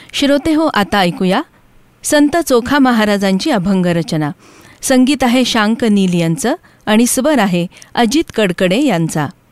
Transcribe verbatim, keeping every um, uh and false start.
श्रोते हो, आता ऐकूया संत चोखा महाराजांची अभंग रचना. संगीत आहे शांक नील यांचं आणि स्वर आहे अजित कडकडे यांचा.